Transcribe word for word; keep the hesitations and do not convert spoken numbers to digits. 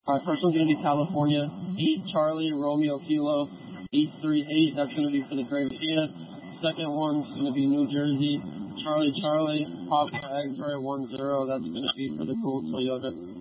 All right, first one's going to be California. eight Charlie Romeo Kilo eight three eight. That's going to be for the Gray Machina. Second one's going to be New Jersey. Charlie Charlie Papa X-Ray one zero. That's going to be for the Cool Toyota.